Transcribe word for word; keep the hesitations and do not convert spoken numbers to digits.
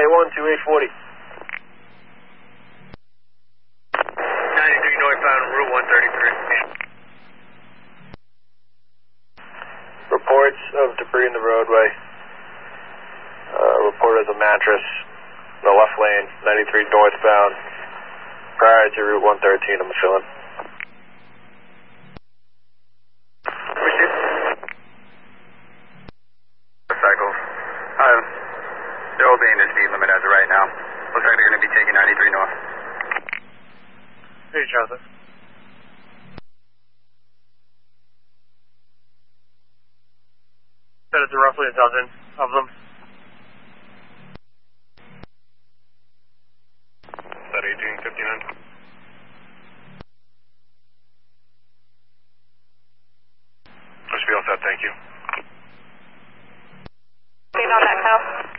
one two eight forty. ninety-three northbound, Route one thirty-three. Reports of debris in the roadway. Uh, report of the mattress in the left lane, ninety-three northbound, prior to Route one thirteen, I'm filling. Cycles. Uh, they're obeying the speed limit as of right now. Looks like they're going to be taking ninety-three north. Hey, Jonathan. Said it's roughly a dozen of them. That eighteen fifty-nine. Push be all set, thank you. Female Echo.